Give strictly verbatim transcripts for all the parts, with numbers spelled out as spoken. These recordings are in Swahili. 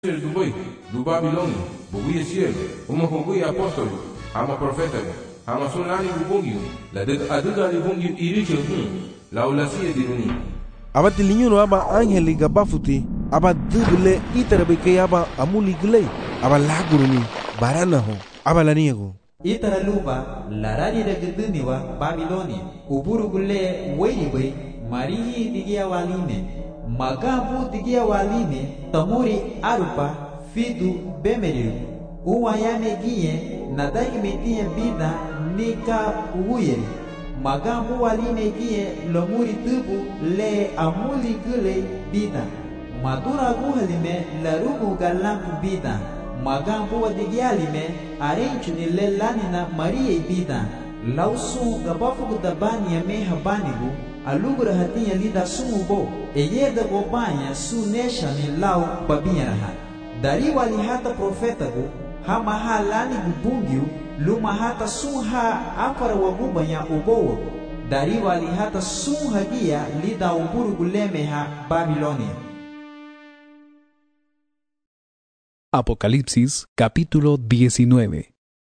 do boi, do Babilônia, buguia cielo, uma buguia apóstolo, ama profeta, ama sunani bugio, la de aduga ni bugio iricho hum, la ulasia di runi. Aba tilinyo aba angeli gabafuti, aba dubule itarabe kay aba amuli gulay, aba laguruni, barana ho, aba laniego. Itara luba, larari da guduniwa, Babilonia, uburu gule, weiwe, marihi digia waline. Magabu digia waline, tamuri arupa, fidu bemeriru. Uwayame gie, nadai metia bida, nika uyeri. Magabu waline gie, lomuri tubu, le amuli gule bida. Madura guhalime, larugu galampu bida. Magabu wadigialime, arenchu ni le lanina maria bida. Lausu gabafu gudabani ya meha banigu, alugura hatinya lida sumubo, eyeda gobanya su nesha ni lau babia rahat. Dari wali hata profetagu, hama halani gubungiu, luma hata suha apara wagubanya ubowo. Dari wali hata suha gia lida uburu gulemeha Babilonia. Apocalipsis capítulo diecinueve.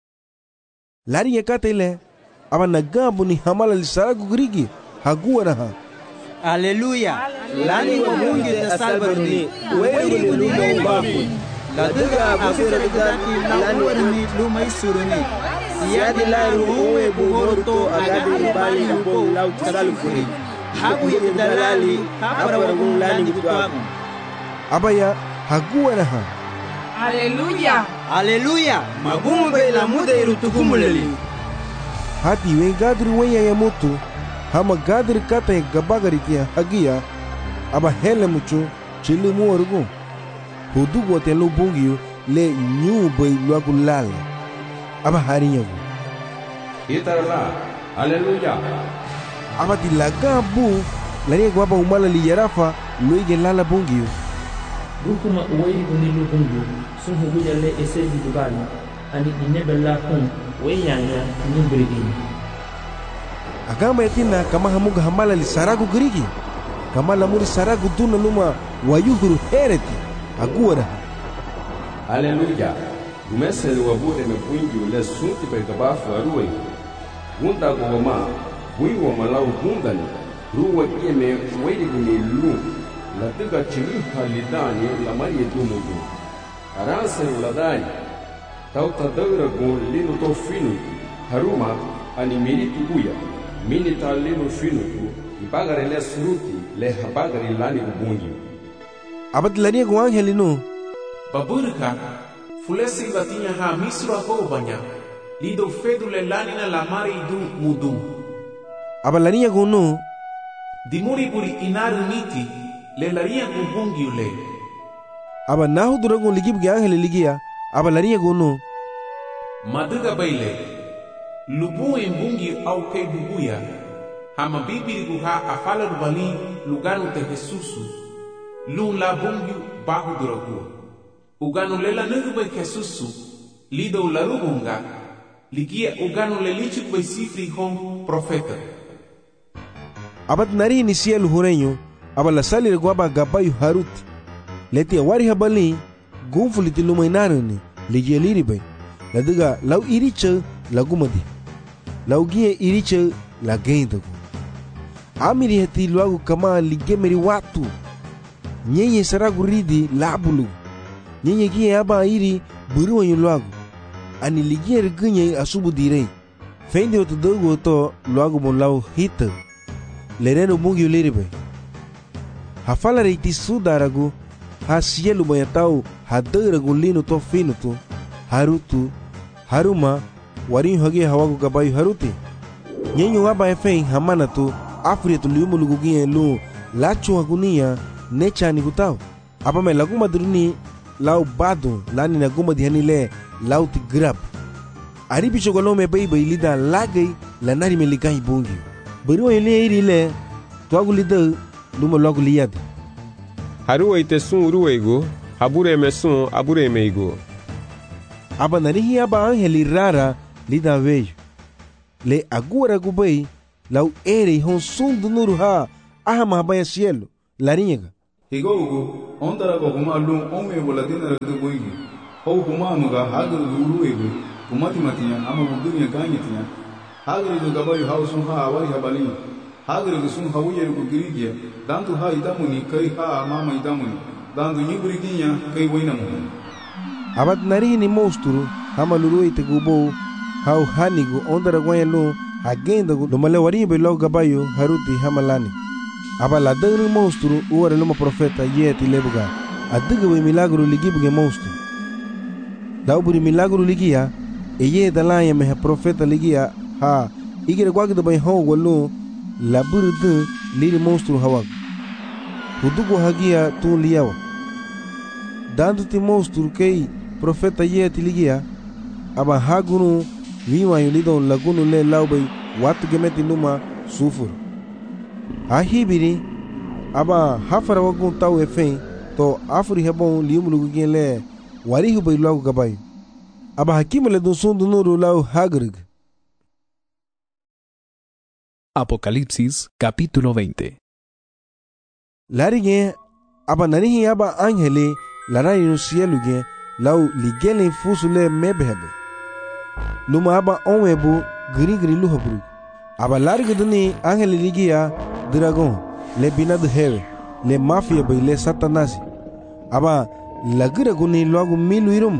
Lari yakatele, aba nagabu ni hamala lisaragu grigi. Haguaraha. Aleluya. Lani wa mungi da salvarni. Wewe ni luma ubafu. Laduga afira daki lani wa ni luma isuruni. Siyadi la ruwe buhorto agadi ibali ubo lau tisalufuri. Habu ya dalali hapara wagun lani gitwaku. Abaya haguaraha. Aleluya. Aleluya. Magumbe la mude irutukumuleli. Hati we gadri wenya ya mutu. Hama gadri kata ya gabagari kia hagia. Aba hele mucho chili muarugu. Hudugu wate lo bungiyo le nyubai luagu lala. Aba harinyagu. Itarala, aleluya. Aba tilaga bu lani guaba umala li yarafa luige lala bungiyo. Rukuma uwei unilu bungiyo. Sunhu guja le ese bidubali. Ani inebella kun weyanya nyumbrigini. Agama yatina kama hamuga hamala li saragu grigi. Kama lamuri saragu duna luma wayuhuru hereti. Aguara. Aleluya. Umeseli wabude me pungi le sunti pe gabafu aruwe. Gunda goma, bui wa malau gundani. Ruwa kie me wedi guni lu. La tiga chiri halidani la marie dumudu. Aranse uladai. Tauta daura gun lino to finu. Haruma ani miriti buya. Minita lino finutu, ibagare le suruti, le habagare lani ubungi. Abat lani ko angel no. Baburka, fulesi batinya ha misro ako banya. Lido fedu le lani na lamari du mudu. Abat lani ko no. Dimuri puri inaru niti, le laria ubungi ule. Abat nahu durago ligib ge angel ligia, abat lani ko no. Maduga baile. Lubu embungi au kei bubuya, hama bibiri guha afala rubali luganu te Jesusu, lun la bungi bahu duragu. Uganu lela nugube Jesusu, lido larubunga, ligia uganu lelichuk by sifri hong profeta. Abat nari inisia luhureño, aba la sali guaba gabayu haruti. Leti awari habali, gunfuliti lumainaruni, ligia liribe, la diga lau iricha lagumadi. Laugie iriche la gendagu. Amiri hati luagu kama ligemeri watu. Nyenye saragu ridi labulu. Nyenye gie aba iri buruwa yu luagu. Ani ligie rigunye asubu direi. Fendi otu dogu oto luagu mon lau hita. Lereno mungi uliribe. Hafala reiti sudaragu. Ha sielu mayatau hadaragu lino to finutu. Harutu. Haruma. Warin hagi hawagu gabayu haruti. Nyenyo aba efeng hamana tu afri tu liumu lugugie lu lachu hagunia necha ni gutau. Aba me laguma duruni lau badu lani na guma dihani le lau ti grab. Aribi chogolo me bai bai lida lagai la nari me ligai bungi. Bariwa ile iri le tuagu lida luma lagu liyadi. Haruwa ite sun uruwego habure me sun abure me igo. Aba narihi aba angeli rara lida veio. Le agora gubei lau ere hon sundu nuru ha ahama baya cielo larinha. Higogo, ondara ko kuma lum ome boladina de boigi. Ho kuma muga hagar lulu ego, kumati matia ama budunya ganyatia. Hagar do gabayu hausun ha awari habali. Hagar do sun hawiye ko girigia, dantu ha idamuni kai ha mama idamuni. Dantu nyiburiginya kai wainamu. Abat nari ni monstro, hama lulu ite gubo, hau hanigo ondara gwayalo, agenda go lumale wari be lo gabayu haruti hamalani. Aba la dengri monstro uare luma profeta yeti lebuga. Adiga we milagro ligibuge monstro. Dauburi milagro ligia, e ye dalaya meha profeta ligia ha igire gwagda bay ho walo la burdu liri monstro hawag. Hudugo hagia tu liawa. Dandu ti monstro kei profeta yeti ligia, aba hagunu viwa yulidon lagunu le laubay watu gemeti numa sufur. Ahibiri aba hafara wagun tau efen to afuri hebon liumulugu genle warihu bay lagu gabay aba hakimale dun sundu nuru lau hagrig. Apocalipsis capítulo veinte. Larige aba nanihi aba angele larai no cielo ge lau ligele fusule mebehebe luma aba onwebu gri gri luhabru aba larige duni angele ligia dragon le binad heve le mafia bay le satanasi aba lagira guni logo milu irum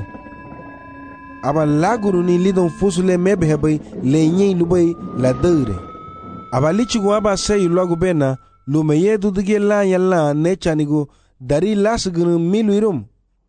aba laguru ni lidon fusule mebe bay le nyi lubay la deure aba lichigo aba sey logo bena lume yedu dige la yalla nechanigo dari lasgunu milu irum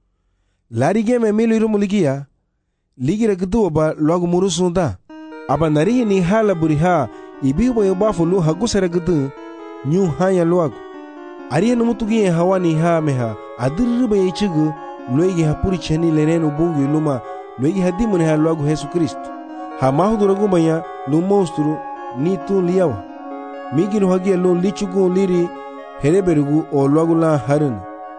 larige me milu irum ligia ligira gdu aba logo murusunda aba nari ni hala buriha ibibo yobafu lu hagusera gdu nyu hanya luagu ariya numutugi hawani ha meha adirba yichigu loigi hapuri cheni lerenu bungu luma loigi hadimune ha luagu Yesu Kristo ha mahudura gumaya lu monstru ni tu liawa migiru hagia lu lichugu liri hereberugu o luagu la harun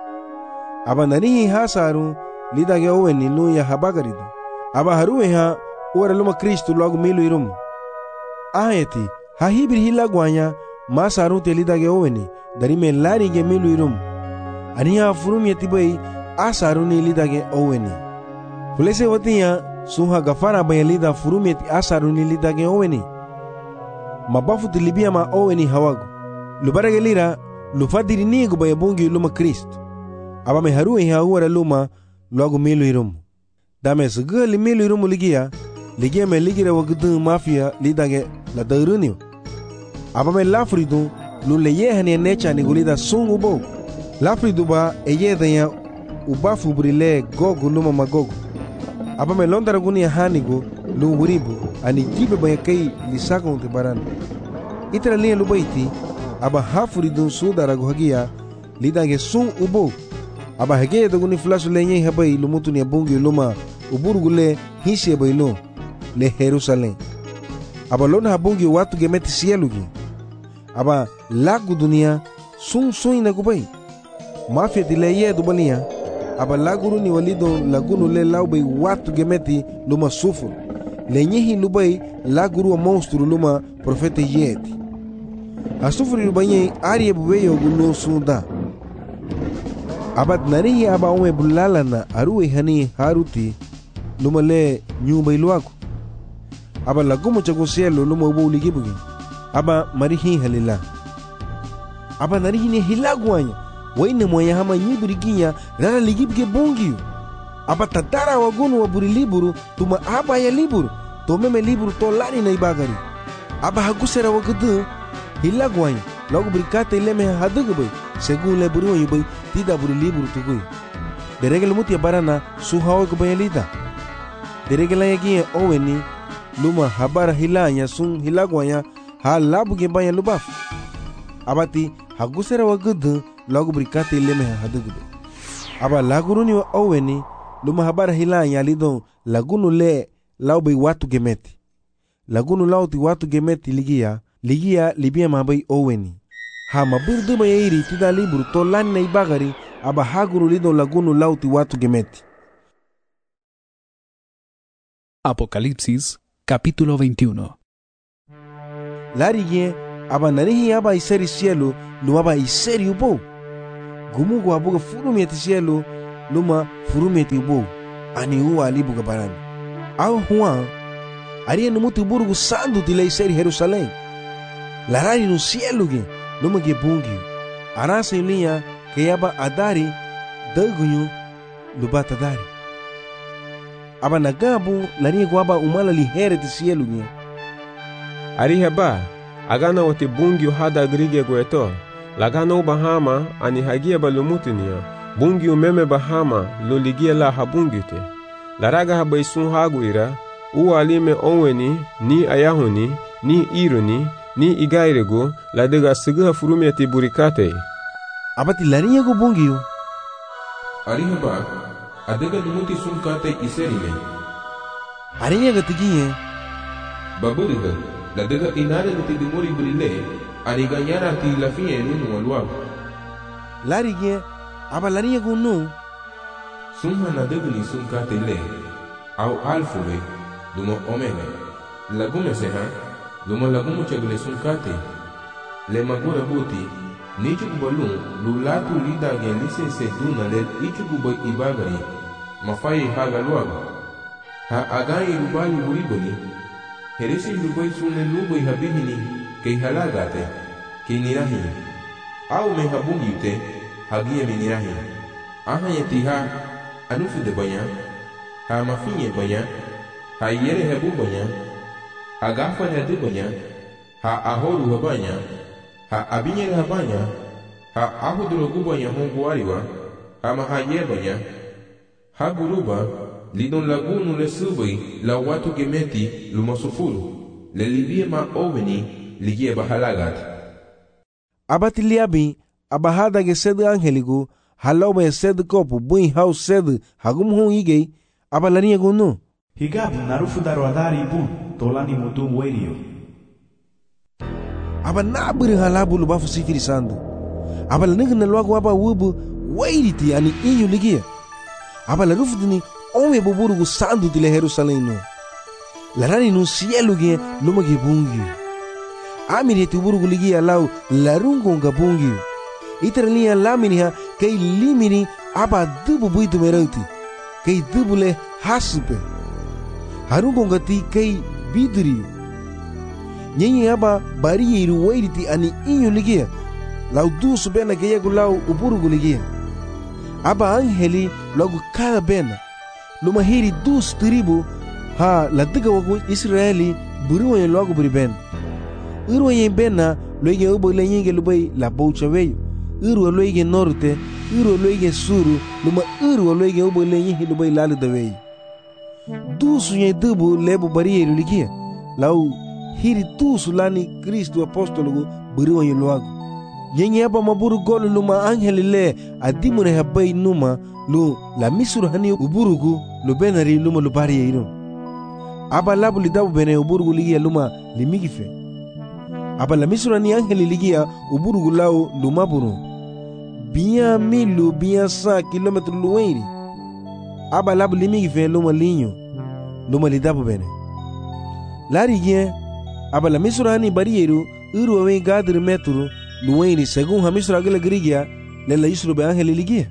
aba nani ha saru lidage oweni lu ya habagaridu aba haruwe ha ora luma Kristo luagu milu irum aheti ha hibir hilagwanya masaru te lidage oweni dari me lari ge milu irum aniya furum yetibay asaru ni lidage oweni fulese watiya suha gafara bay lida furum yeti asaru ni lidage oweni mabafu tilibia ma oweni hawago lubarage lira lufadiri ni go bay bungi luma Kristo aba me haruwe ha ora luma logo milu irum dame sugli milu irum ligia ligia me ligira wagdu mafia lidage la dairuni aba me lafridu lu leye hane necha ni gulida sungu bo lafridu ba eye danya ubafu brile gogu luma magogu aba me londara guni hanigo lu wuribu ani jibe ba kai lisago te baran itra liya lu baiti aba hafridu sudara go hagia lidange sun ubo aba hege de guni flasu lenye habai lumutu ni bungi luma uburugule hisi bailo le Jerusalem aba lona habungi watu gemeti sielugi aba lagu dunia sun sun na gubai mafia dileye dubania aba laguru ni walido lagunu le laubay watu gemeti luma sufur lenyehi lubai laguru wa monstru luma profeta yeti asufuri lubanye ariye bubeyo gulu sunda abad narihi aba ome bulalana aruwe hani haruti luma le nyumba iluaku aba lagumu chago cielo luma ubo ligibugi aba marihi halila aba narihi ni hilagwanya waine moya hama nyibiriginya rara ligibge bungiyo aba tadara wagunu waburi liburu tuma aba ya liburu tomeme liburu to lari na ibagari aba hagusera wagudu hilagwanya logo brikate ileme hadugubay según le buru yubay tida buri liburu tugui deregel mutia barana suhawa kubayalida deregela yagia oweni luma habara hilanya sun hilagwanya ha labu ge banya lubaf abati hagusera wagudu logo brikate ileme hadugubay aba laguruni wa oweni luma habara hilanya lidon lagunu le laubay watu gemeti lagunu lauti watu gemeti ligia ligia libia mabay oweni ha mabirdu bayiri tida liburu to lani na ibagari aba haguru lidon lagunu lauti watu gemeti. Apocalipsis capítulo veintiuno. Larige aba narihi aba iseri cielo lu aba iseri upo gumu gwa buga furumi ti cielo luma furumi ti bo ani u ali buga barani au huan aria no mutu burgo sandu ti lei ser Jerusalém larari no cielo ge luma ge bungi arasa linha que yaba adari dagunyo lubata dari aba nagabu lari gwaba umala li here ti cielo ge ari heba agana wote bungi hada grige gweto lagana u bahama ani hagia balumutinia bungi umeme bahama lo ligia la habungite laraga habaisun haguira u alime onweni ni ayahuni ni ironi ni igairego ladega siga furumeti burikate abati larinya go bungiyo ari heba adega lumuti sunkate iserime arinya gatigiye baburiga ladega inare guti dimori brile ani ganyara ti lafie nunu walwa larige aba larinya go no summa nadega ni sunkate le au alfube dumo omega lagume seha dumo lagumu chagle sunkate le magura buti nichugu balun lulatu lida gen lisense duna le ichugu boy ibagari mafai haga luaga ha agai rubali buriboni heresi lubai sunne lubai habihini kei halagate kei nirahi au me habungi ute hagia me nirahi aha yetiha anufu de banya ha mafinye banya ha yere hebu banya ha gafa hedu banya ha ahoru habanya ha abinyere habanya ha ahuduro gubanya hongu ariwa ha mahaye banya ha guruba lidon lagunu le subai la watu gemeti lumasufuru le libie ma oveni ligie bahalagat abati liabi abahada ge sed angeligo halau me sed kopu buin hau sed hagum hon igei abalania gono higab narufu darwadari bu tolani mutum werio aba nabiri halabu lubafu sifiri sandu aba lanig na lwago aba wubu wairiti ani inyu ligia aba la rufdini onwe boburugu sandu dile Jerusalém no larani no cielo ge luma ge bungi amiri tu burugu ligia lau larungo nga bungi itrania lamini kei limini aba dubu buitu merauti kei dubu le hasupe harungo ngati kei bidri nyenye aba barieru wairiti ani inyu ligia lau dusu bena ke yegu lau uburugu ligia aba angeli logo cada bena luma hiri dus tribu ha ladiga wagu Israeli buriwa yen logo buri ben irwa yen bena loige ubo le yenge lubai la boucha weyo irwa loige norte irwa loige suru luma irwa loige ubo le yenge lubai lalu da weyo dusu yen dubu lebo barieru ligia lau hiri dusu lani Kristo apostolo buriwa yen logo nyenye aba maburu golu luma angeli le adimune habai numa lu la misuru hani uburugu lu benari luma lu bari yiro aba labu lidabu bene uburugu ligia luma limigife aba la misuru hani angeli ligia uburugu lau luma buru biya milu biya sa kilometru luweiri aba labu limigife luma linyo luma lidabu bene lari gie aba la misuru hani bari yiro uru wawe gadri metru luweiri según hamisura gila grigia le la yusru be angeli ligia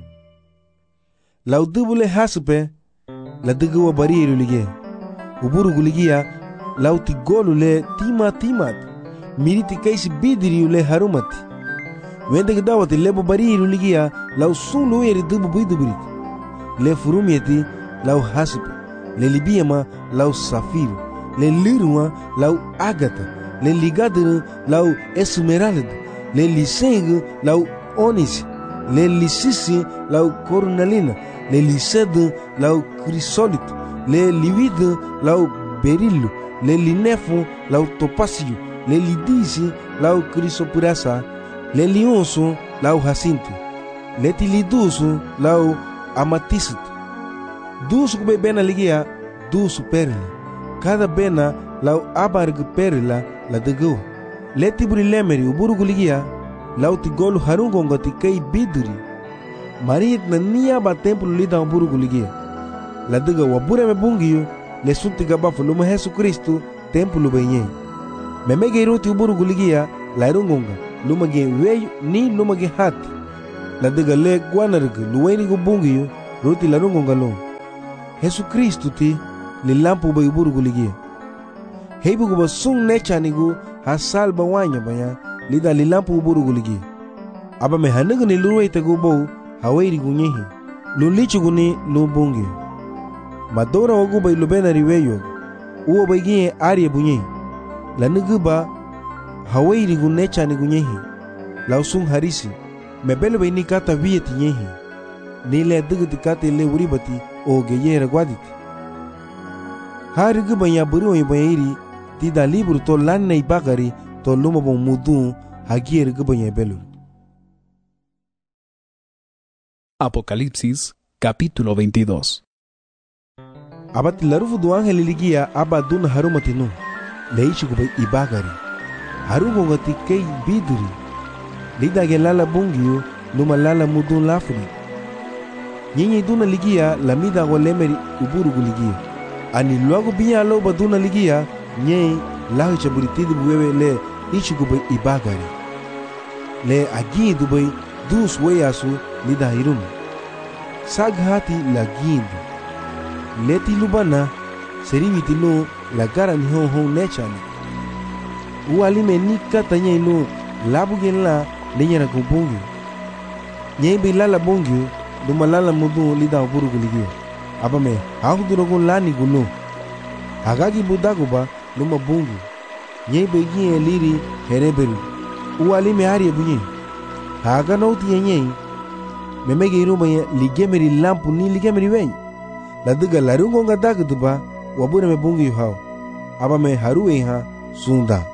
lau dubule hasupe la duguwa bariru ligia uburugu ligia lau tigolu le tima timat miriti kaisi bidiriu le harumati wende gdawati lebo bariru ligia lau sun luweiri dubu bidubriti le furumieti lau hasupe le libiama lau safiru le liruwa lau agata le ligadiru lau esmeralda le liseng lau onis le lisisi lau cornalina le lised lau crisolito le livid lau berillo le linefu lau topasio le lidisi lau crisopurasa le lionso lau jacinto le tiliduso lau amatista dusu kube bena ligia dusu perla cada bena lau abarg perla la dego leti buri lemeri uburugu ligia lauti golu harungo ngati kei biduri marit na niya ba templo lida uburugu ligia la diga wabure me bungiyo le sunti gabafu luma Jesu Kristo templo benye memege roti uburugu ligia la rungonga luma ge weyu ni luma ge hati la diga le guanarg luweni gu bungiyo roti la rungo ngalon Yesu Kristu ti li lampu bay burugu ligia heibu gu basung nechani gu hasal bawanya banya lida li lampu burugu ligia aba me hanugu ni luruwe tagu bow hawairi gu nyehi lu lichu gu ni lu bungiyo madora wagu bay lubena riweyo uwa bay gie ariye bunyehi la nugu ba hawairi gu nechani gu nyehi la usung harisi me belo bay ni kata viyeti nyehi ni le digiti kata le uribati o geyera gwaditi hari gu banya buru yo bayiri ti da libro to lanna ibagari to luma bon mudu hagier gu banya belo. Apocalipsis capítulo veintidós. Abati larufu du ángel ligia abadun harumatinu leishi gu bay ibagari harugo ngati kei biduri lida gelala bungiyo luma lala mudu lafri nyinyi duna ligia lamida go lemeri uburu gu ligia ani luago biya lo baduna ligia nyei lahu chaburitidi buwewe le ichi gu bay ibagari le agi du bay dus weyasu lida hirum saghati la gindu leti lubana seriviti no la gara ni hon hon nechani ualime ni kata nyei no labu gen la lenyara gu bungi nyei bay lala bungi duma lala mudu lida uburu gu ligia abame haku durago lani gu no hagagi budago ba luma bungi nyei bay gie liri hereberu ualime ariye bunyi haga nauti nyei memege iruma ligemeri lampu ni ligemeri wey la diga larungo nga dagdu ba wabura me bungi hao aba me haruwe ha sunda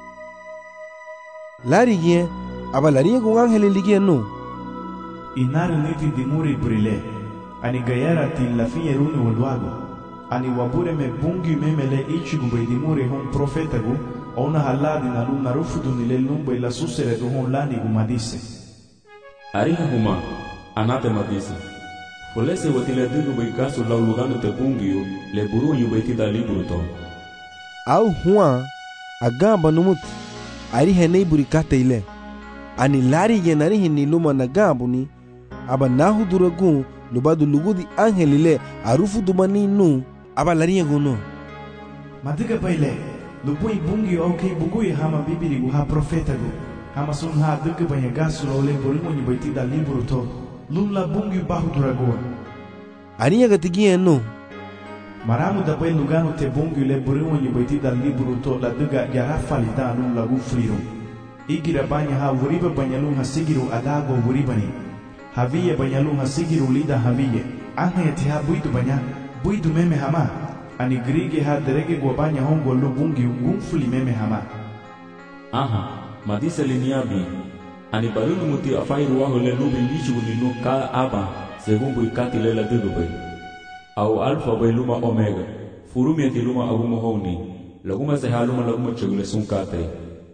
lari gie aba lari go angel ligie no inari niti dimuri brile ani gayara ti la fiye runi walwago ani wabure me bungi memele ichi gube dimuri hon profeta gu ona haladi na luna rufudu nile lumba ila susere du hon lani gu madise ariha huma anate madise Folese watile digu bay gasu lau lugano te bungiyo le buru yu bay tida liburu to. Au huwa agamba numut ari henei buri kate ile. Ani lari genari hini luma na gambu ni aba nahu duragu lubadu lugudi angel ile arufu dumani nu aba lari yengu no. Madiga baile lupui bungiyo au kei bugui hama bibiri gu ha profeta gu hama sun ha diga banya gasu lau le buru yu bay tida liburu to. Lula bungi bahu duragoa Aniya gatigia no Maramu da bay lugano te bungi le buriwa ni baiti da liburu to la diga yarafali da lun lagu friru Igira banya ha wuriba banyalun ha sigiru adago wuribani Haviye banyalun ha sigiru lida haviye Anhe te ha buidu banya buidu meme hama Ani grige ha derege gwa banya hongo lu bungi ungumfuli meme hama Aha, madisa liniabi Ani balunu muti afairu waho le lubi lichu ninu ka aba segumbu ikati lela digu bay. Au alfa bay luma omega. Furumi ati luma agumo honi. Laguma se haluma laguma chagule sunkate.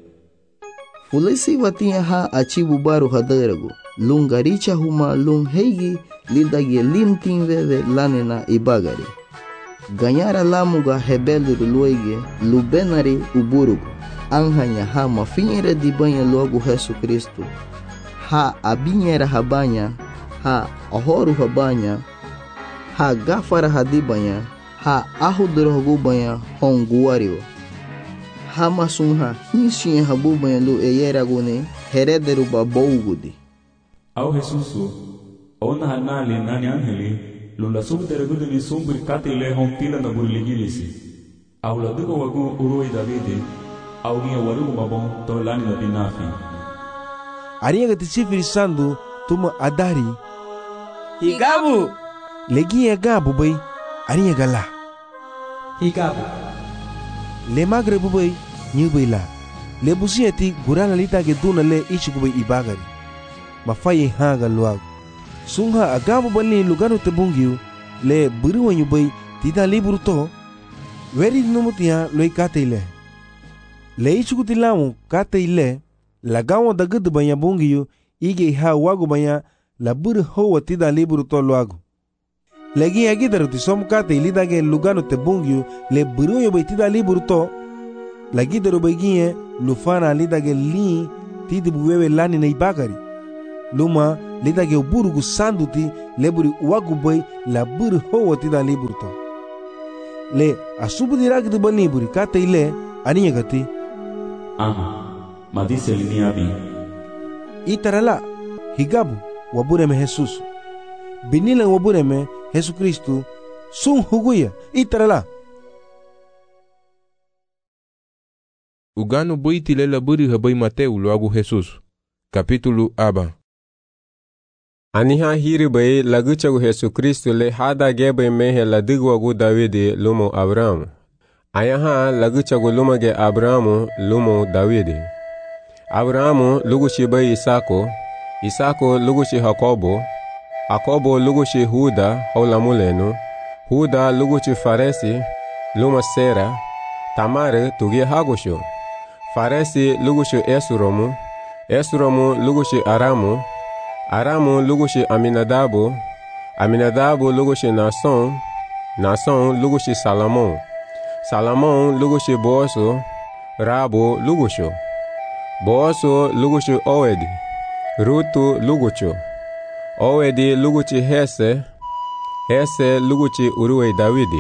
Fulesi watia ha achibu baru hadarago. Lungaricha huma lung heigi lidagi limtin veve lanena ibagari. Ganyara lamuga hebeluru luege lubenari uburugo. Anhanya ha mafinhere di banha logo Yesu Kristo ha abinhera habanya ha ahoru habanya ha gafara hadibanya ha ahudrogo banha honguario ha masunha hinsin habu banha lu eyera gune herederu babogudi au Jesusu ona hanali nani angeli lula subteregudu ni sumbri katile hontila na burligilisi au la dugo wagu uroi Davide au ni warugo mabon to lani na binafi Ariya gati sifiri sandu tuma adari Higabu Legi ya gabu bay Ariya gala Higabu Le magre bubay nyubay la Le busiyati gurana lita ge duna le ichi kubay ibagari Mafaye hanga luag Sungha agabu bali lugano te bungiu Le buriwa nyubay tida liburu to Veri numutia loy kate ile Le ichi kutilamu kate ile La gawa da gudu banya bungiu Ige ha wagu banya La buru hoa tida liburu to luagu Legi agidaru ti som kate ilida ge lugano te bungiu Le buriwa nyubay tida liburu to La gidaru bagiye lufana lida ge li Tidi buwewe lani na ibagari luma lidage burugu sanduti leburi wagu bay la bur howati da liburto le asubu dirag de baniburi kata ile aniya gati aha madise liniabi itarala higabu wabureme Jesus binila wabureme Yesu Kristu sun huguya itarala Ugano boiti lela buri habai Mateu loagu Jesus kapitulu aba Aniha hiri bai laguchagu Yesu Kristu le hada gebe mehe ladigwagu Davidi lumo Abrahamu ayaha laguchagu lumage Abrahamu lumo Davidi Abrahamu lugushi bai Isako Isako lugushi Hakobo Hakobo lugushi Huda haulamulenu Huda lugushi Faresi luma Sera Tamare tugi Hagushu Faresi lugushi Esuromu Esuromu lugushi Aramu Aramu lugushi Aminadabu Aminadabu lugushi Nason Nason lugushi Salomon Salomon lugushi Boasu Rabu lugushu Boasu lugushi Owedi Rutu luguchu Owedi luguchi Hese Hese luguchi Uruwe Davidi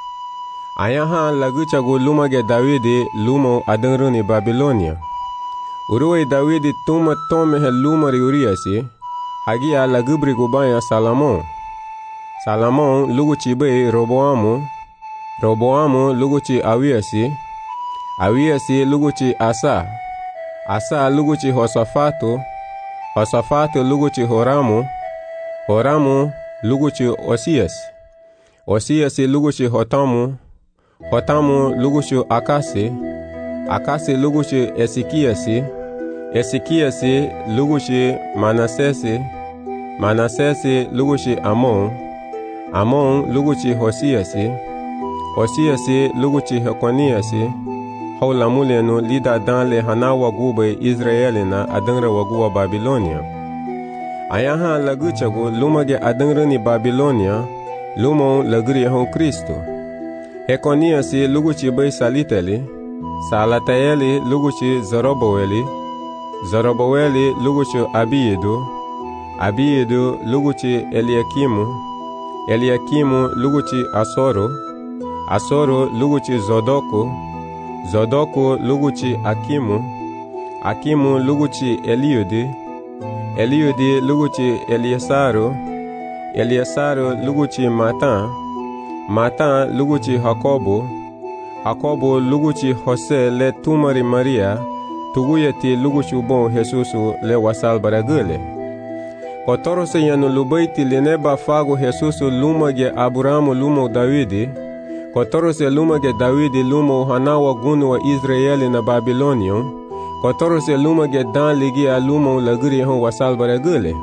Ayaha laguchagu lumage Davidi lumo adanruni Babilonia Uruwe Davidi tuma tome he lumari Uriasi Hagia lagubri gubaya Salomon Salomon luguchi be Roboamu Roboamu luguchi Awiasi Awiasi luguchi Asa Asa luguchi Hosafatu Hosafatu luguchi Horamu Horamu luguchi Osias Osiasi luguchi Hotamu Hotamu luguchi Akasi Akasi luguchi Esikiasi Esikiasi luguchi Manasesi Manasesi luguchi Amon Amon luguchi Hosiasi Hosiasi luguchi Hekoniasi haulamulenu lida danle hana wagube Israelina adangra waguwa Babilonia ayaha laguchagu lumage adangrani Babilonia lumo lagri hon Kristo Hekoniasi luguchi bay Saliteli Salatayeli luguchi Zoroboweli Zoroboweli luguchi Abiedu Abiedu luguchi Eliakimu Eliakimu luguchi Asoro Asoro luguchi Zodoku Zodoku luguchi Akimu Akimu luguchi Eliudi Eliudi luguchi Eliesaru Eliesaru luguchi Matan Matan luguchi Hakobu Hakobu luguchi Jose le tumari Maria Tuguyeti luguchi bon Jesusu le wasal baragule Kotoro se yanu lubaiti lineba fagu Jesusu lumage Abrahamu lumo Davidi Kotoro se lumage Davidi lumo hanawa gunu wa Israeli na Babilonion Kotoro se lumage dan ligi a lumo lagri hon wasal baragule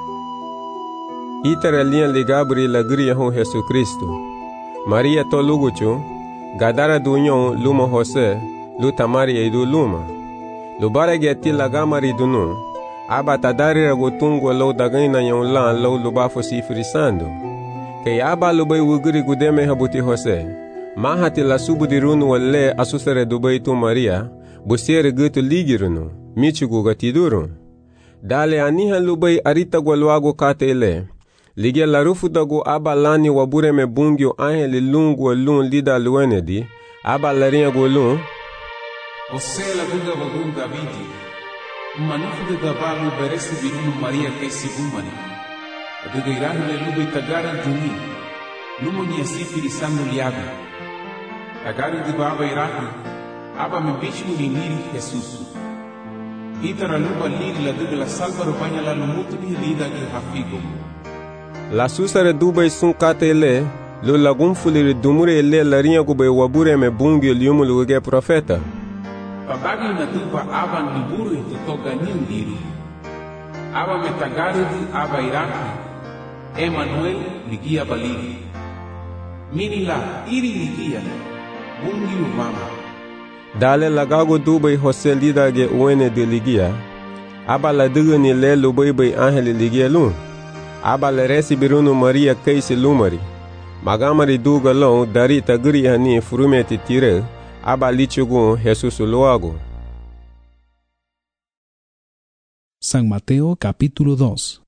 Itara lian ligabri lagri hon Jesu Kristu Maria to luguchu Gadara dunyon lumo Jose lutamari eidu luma Lubarage ti lagamari dunu Aba tadari ragotungo lo dagaina yon lan lo lubafo sifrisando Kay aba lubay wuguri gudeme habuti Jose Mahati la subudirunu wale asusere dubay tu Maria Busiere gutu ligirunu Michugu gatiduru Dale aniha lubay arita gwalwago katele Lige la rufu dago aba lani wabure me bungyo aheli lungu wa lun lida luenedi Aba laria golun Jose la buga wagun Davidi Manufu de gabalu beresi birunu Maria kesi bumani Aduga irahu le lubi tagara duni Lumo ni asifiri sanu liabi Tagaru di baba irahu Aba me bichu ni niri Jesusu Itara luba liri la duga la salva rupanya la lumutu ni lida ki hafigo La susare dubay sun katele Lo lagum fuliri dumure ele larinha gube wabure me bungi liumu luge profeta Babagi na dupa aba niburu itutoga nindiri Aba metagarudi aba iraki Emmanuel ligia baligi Minila iri ligia Bungi umama Dale lagago dubay Jose lidage uene de ligia Aba la digani le lubay bay angeli ligia lun Aba le resi birunu Maria kaisi lumari Magamari duga lon dari tagri hani furumeti tire Aba lichugun Jesus luago San Mateo capítulo dos.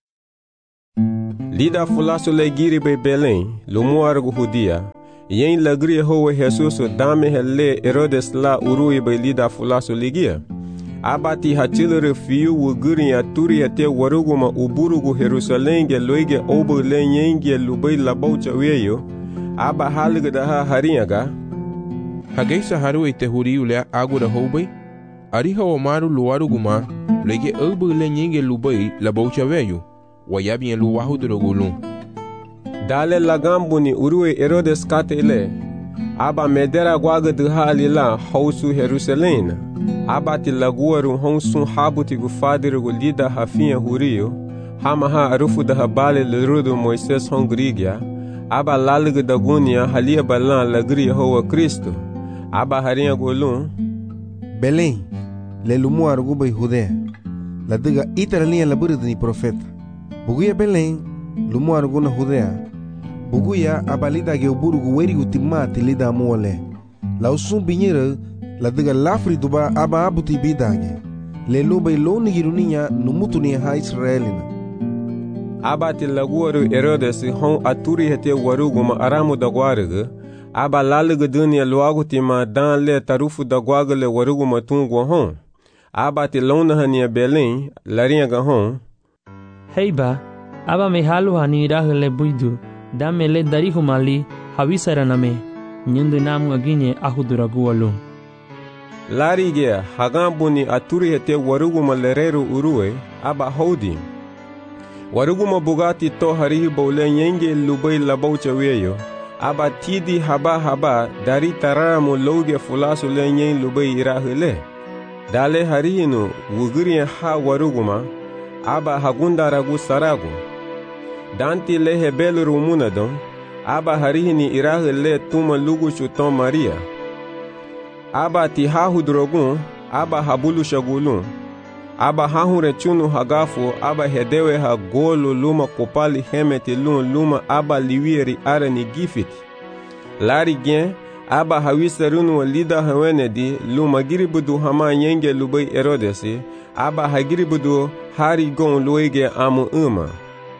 Lida fulaso le giri be Belém, lumuargu Judia. Yen lagri howe Jesus dame hele Herodes la urui be lida fulaso ligia. Abati hachilere fiu wuguri ya turi ya te waruguma uburugu Jerusalenge loige obo le nyenge lubai labaucha weyo. Aba halige da ha harinyaga. Hageisa haru ite huri ule agura hobe. Ariha wa maru luaruguma loige obo le nyenge lubai labaucha weyo. Wayabi en luwahu drogulu. Dale lagambuni urue Herodes katele. Aba medera gwaga de halila hausu Jerusalena. Abati laguaru honsun habuti gu fadire gu lida hafinha hurio. Hama ha arufu da habale lerudo Moises hongrigia. Aba lalige da gunia halia balan lagri hoa Cristo. Aba harinha golun. Belém, le lumu arguba e Judea. La diga itara linha laburida ni profeta. Buguia Belém, lumu arguna Judea. Buguia abalida ge uburugu werigu timati lida amuole. La usum binhira la diga lafri duba aba abuti bidange. Le luba iloni giruninha numutu ni ha Israelina. Abati laguaru Herodes hon aturi hete waruguma aramu da guarga. Aba lalige dunia luagu tima dan le tarufu da guaga le waruguma tungu hon. Abati lona hania Belém, larinha ga hon. Heiba, aba me halu hani rahle buidu. Dame le darihu mali hawisaraname. Nyundu namu aginye ahuduragu alu. Larigea hagambuni aturi hete waruguma lereru urue aba hodi. Waruguma bugati to harihi bole nyenge lubai labaucha weyo. Aba tidi haba haba dari taramu loge fulasu le nyen lubai irahile. Dale harihinu wuguriya ha waruguma. Aba hagunda ragu saragu. Danti le hebel rumunadon. Aba harihini irahile tuma lugu chuton Maria. Aba ti hahu drogun, aba habulu shagulun. Aba hahure chunu hagafu, aba hedewe ha golu luma kopali hemeti lun luma aba liwieri arani gifiti. Lari gen, aba hawisarunu wa lida hawenedi luma giribudu hama nyenge lubai Herodesi, aba hagiribudu hari gon luege amu uma.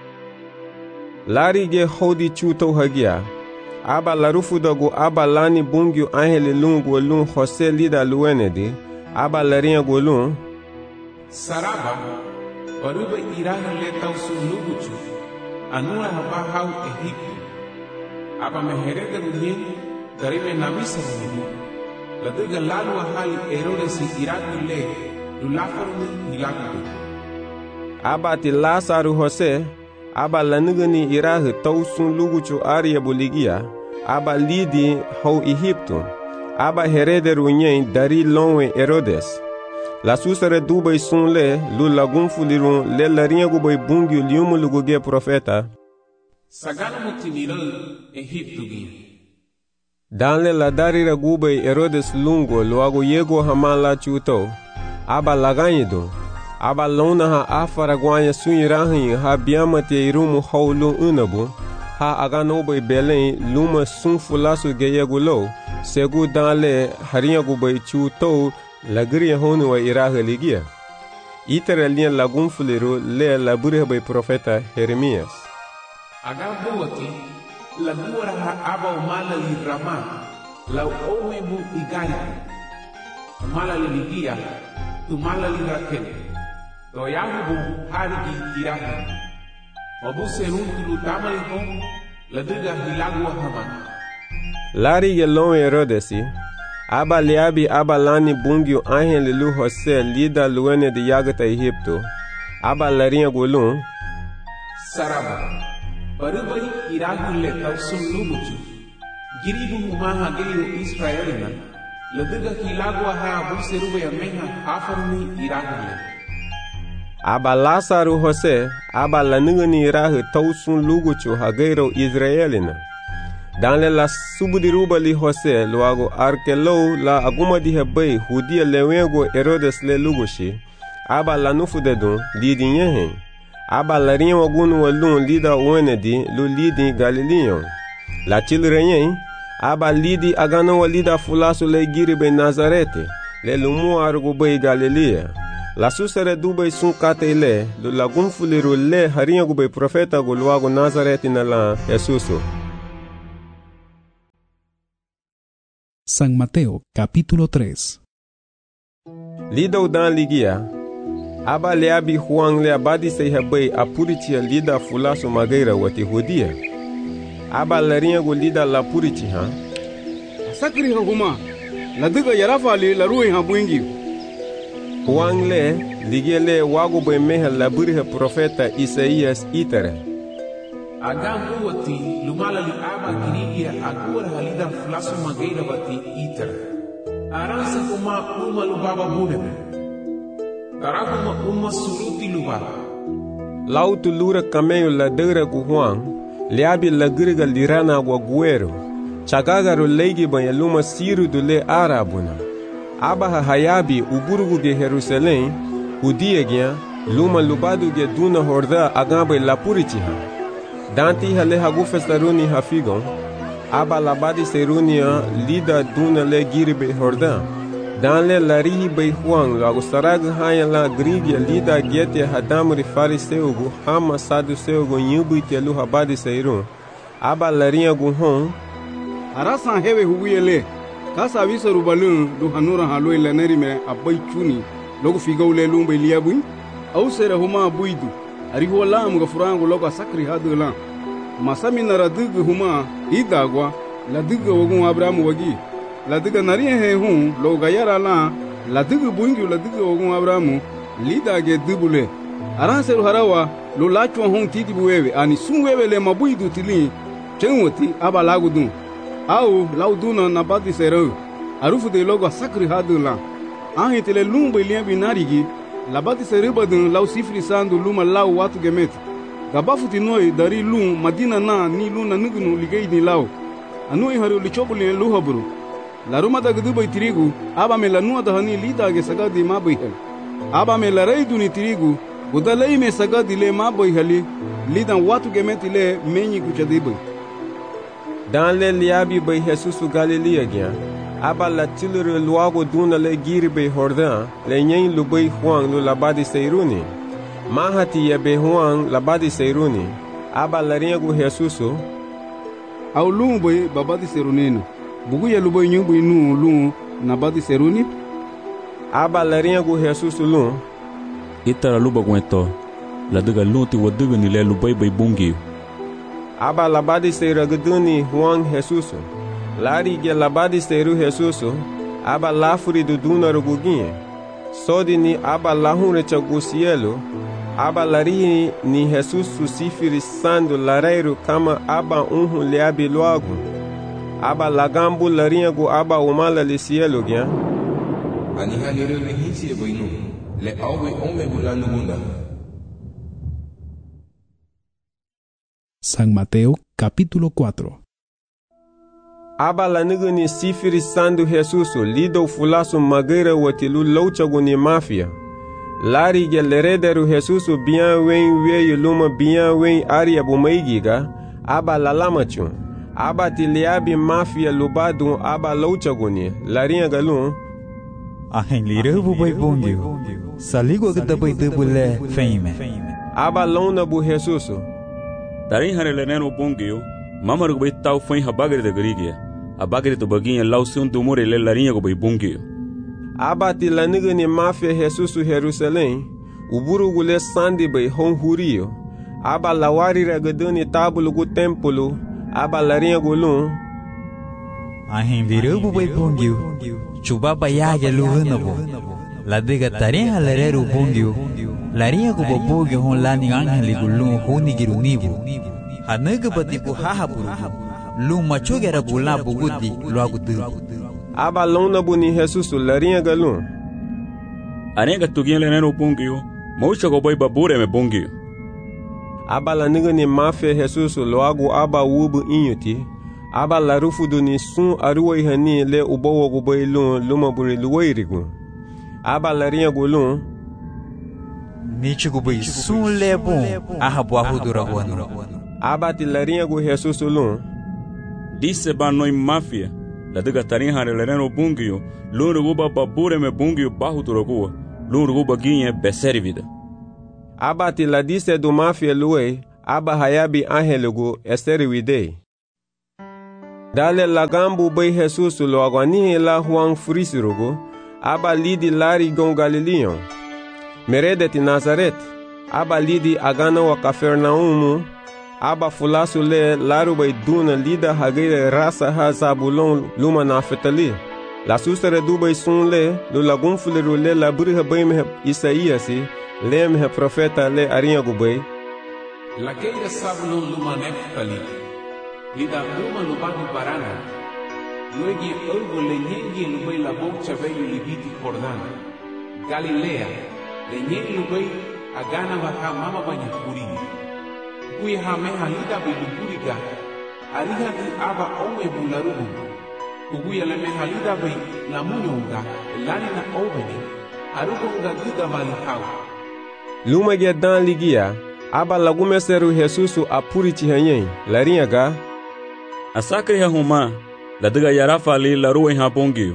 Lari ge hodi chuto hagia. Aba larufu dagu aba lani bungyu angele lungu lun Jose lida luenedi. Aba larinha golun. Saraba, waruba iraha letau su luguchu. Anua haba hau Egipto. Aba meherega runye, garime namisa runye. Ladiga lalu ahali Herodes iraku le, lulafaruni ilaku. Aba ti Lasaru Jose. Aba lanigani iraha tau sun luguchu aria boligia. Aba lidi hau Egipto. Aba herede runye dari lonwe Herodes. La susare dubai sun le lu lagun fulirun le larinha gubai bungiu liumu luguge profeta. Sagana mutimira Egipto gi. Dan le la darira gubai Herodes lungo luago yego hamala chuto. Aba laganyido. Aba lona ha afara guanya sunirahin ha biamate irumu haulu unabu. Ha agano bai Belém luma sun fulasu geyegulo. Segu dan le harinha gubai chuto. Lagri honu wa iraha ligia. Itara linha lagun fuliru le labure by profeta Jeremias. Agambo wati lagura ha aba umala li rama la owe mu igari. Umala li ligia umala li rakene. To yahu bu harigi iraha. Mabu serun tulu tamari ko ladiga hilagu hama. Lari yelon Herodesi. Aba liabi aba lani bungiu angele lu Jose lida luene de yagata Egipto. Aba larinha golun. Saraba. Barubari iragu le tausun lumuchu. Giribu humaha geiru Israelina. Ladiga hilagu ha abu serube ya meha hafaruni iragu le. Aba Lasaru Jose. Aba laningani iragu tausun luguchu ha geiru Israelina. Dans la subudiruba li Jose luago arkelo la aguma di hebei hudia lewego Herodes le lugoshi. Aba la nufu dedun lidi nyehen. Aba la rien wagunu walun lida uenedi lu lidi Galileon. La chilrenyen. Aba lidi agano walida fulasu le giribe Nazarete. Le lumu argubei Galilea. La susere dubay sun kate le, lo lagum fuliru le harinha gubay profeta guluago Nazareti na la Jesuso. San Mateo, capítulo tres. Lida udan ligia, aba leabi Juan le abadi se hebay apuritia lida fulaso mageira wati hudia. Aba larinha gu lida la purici ha. Sakri ha huma, la diga yarafali la ruhi ha buingi. Juan le ligia le wago bay meha la buriha profeta Isaías itere. Agam uwati lumala li aba kirigia agura halida fulaso mageira wati itere. Aransa kuma uma lubaba buneme. Tarakuma uma suruti lubaba. Lautu lura cameio la dura gu Juan, leabi la griga lirana gua guero. Chagagaru leigi banha luma siru do le arabuna. Abaha hayabi uburugu ge Jerusalém, udiagia, luma lubadu ge duna horda agamba la puritiha. Danti hale hagu festaruni hafigon, aba labadi serunia lida duna le giribe horda. Dan le larihi bei Juan lago sarag haya la grigia lida gete hadamri fariseugu hama saduseugu nyubu telu habadi seirun. Aba larinha gu hon. Arasan hewe hubuyele, kasa visa rubalun du hanura haloi lanarime abai chuni, logo figaule lumbe liabui, au sere huma abuidu, arihu lam gafurangu logo sakri hadu lam. Masami naradugu huma idagwa, la dugu wagun Abrahamu wagi, la dugu nariye he hun, logo gayara la, la dugu buingi la dugu wagun Abrahamu, lida ge dubule. Aranseru harawa, lo lachwa hun titi buwewe, ani sunwewe le mabuidu tili, chenwati aba lagudun. Au lauduna na badi sereu arufu de logo sakri hadu la ahitele lumba liambi narigi la badi serubadun lau sifri sandu luma lau watu gemet gabafuti noi dari lum madina na ni luna nugnu ligei ni lau anui haru lichobuli luhaburu la ruma da gdubai tirigu aba me la nuada hani lida ge sagadi maboihel aba me la reidu ni tirigu budalei me sagadi le maboihali lidan watu gemet le menyi kuchadibai. Dan le liabi bay Jesusu Galilea gyan, aba la tilere luago duna le giri bay Hordan, le nyen lu bay Juan lu labadi seiruni. Mahati ye bay Juan labadi seiruni, aba la riengu Jesusu. Au lung bay babadi serunenu, bugu ye lu bay nyumbu inu lung nabadi seruni. Aba la riengu Jesusu lung. Itara luba gwento, la duga lunti waduga ni le lu bay bay bungi. Aba labadi seira guduni Juan Jesuso. Lari ge labadi seiru Jesuso. Aba lafuri do duna ruguginhe. Sodi ni aba lahunre chagusielo. Aba lari ni Jesuso sifiri sando lareiru kama aba unhu leabi loagu. Aba lagambu larinha gu aba umala le cielo gyan. Ani halere le hinsi e boinu. Le awe ome bulanu bunda. San Mateo, capítulo cuatro. Aba la nigani sifiri sandu Jesuso lido fulaso mageira watilu louchagu ni mafia. Lari ge lerederu Jesuso bien wen weyu luma bien wen aria bumaigiga. Aba la lamachun. Aba tiliabi mafia lubadu aba louchagu ni. Larinha galun. Ahen liru bubai bungiu. Saligo gadabai dubule feime. Aba lona bu Jesuso. Tarin harele neno bungio, mamaru go tau foi habagre de grigia. Abagre to baginha lausun do more le larinha go bungio. Abati laniga ni mafia Jesusu Jerusalém, uburu gule sandi bay hon hurio. Aba lawari ragaduni tabulu go templo, aba larinha go lun. Ahim viru bubai bungio, chuba bayaga luhunabo. La diga tarin halereru bungio. Larinha go bobugio hon lani angeli gulun honi girunibu. Hanaga batibu hahaburu. Lu machogera bula bugudi luagudu. Aba lona buni Jesusu larinha galun. Arenga tugien lenero bungio, moucha go boy babure me bungio. Aba la niga ni mafia Jesusu loagu aba wubu inyuti. Aba la rufu do ni sun aruwa ihani le ubowo go boy lun luma buri luwairigu. Aba larinha gulun. Nichigu bai sun lebon ahabu ahudura wanu. Abati larinha gu Jesusu lun. Disse ba noi mafia. La diga tarin hare lereno bungio. Lun ruguba babure me bungio bahudura gua. lun rugu baginye beservida. Aba ti la dise do mafia lue, aba hayabi angelugu esterwide. Dale lagambu bei Jesus lo agwanihe la Juan frisirugu, aba lidi lari gon Galileon. Merede ti Nazaret, aba lidi agana wa Kafernaumu, aba fulasu le laru bei duna lida hagire rasa ha Zabulon luma Naftali. La susere du bei sun le, lu lagun fuliru le la buriha bei mehe Isaiasi, le mehe profeta le arinyagu bei. La keira Zabulon luma Naftali, lida luma lubani barana, luegi ergo le nyengi lubei la bocha veio libiti Jordana, Galilea, le nyengi lubei agana baka mama banya kurini. Kui hameha lida bei luburiga, ariha di aba ome bularugu. Kuguya le meha lida bei la munyonga, lani na oveni, arugunga gida vali hau. Luma gedan ligia, aba lagume seru Jesusu apuri chihanyen, larinyaga. Asakri huma, la diga yarafa li la ruwe habongi.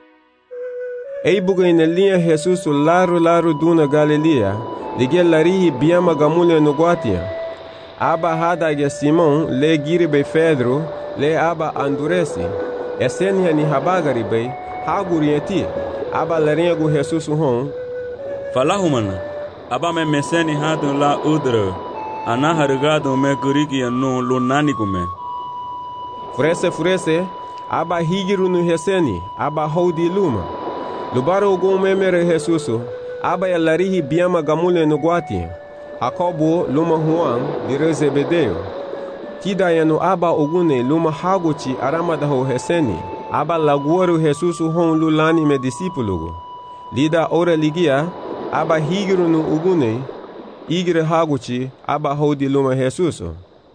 Ei buga ina linha Jesusu laru laru duna Galilea, ligia larihi biama gamule no guatia. Aba hada ge Simon le giribe Pedro, le aba anduresi. Esenia ni habagari bei, hagurieti. Aba larinyagu Jesusu hon. Falahumana, aba me meseni hadun la udre, ana harigado me gurigi anu lunani gume. Furese furese, aba higiru no reseni, aba hodi luma. Lubaro ugo memere Jesusu, aba ya larihi biama gamule no guati. Jacobo luma Juan, dire Zebedeo. Tida yanu aba ugune luma haguchi aramadaho reseni, aba laguaru Jesusu hon lulani me disipulugo. Lida ora ligia, aba higiru no ugune, igre haguchi, aba hodi luma Jesusu.